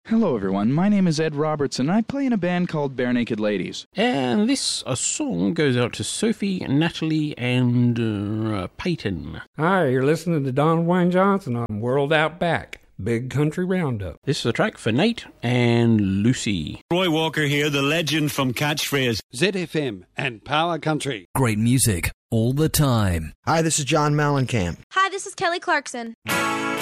Hello everyone, my name is Ed Robertson and I play in a band called Bare Naked Ladies. And this song goes out to Sophie, Natalie, and Peyton. Hi, you're listening to Don Wayne Johnson on World Out Back, Big Country Roundup. This is a track for Nate and Lucy. Roy Walker here, the legend from Catchphrase. ZFM and Power Country. Great music all the time. Hi, this is John Mellencamp. Hi, this is Kelly Clarkson.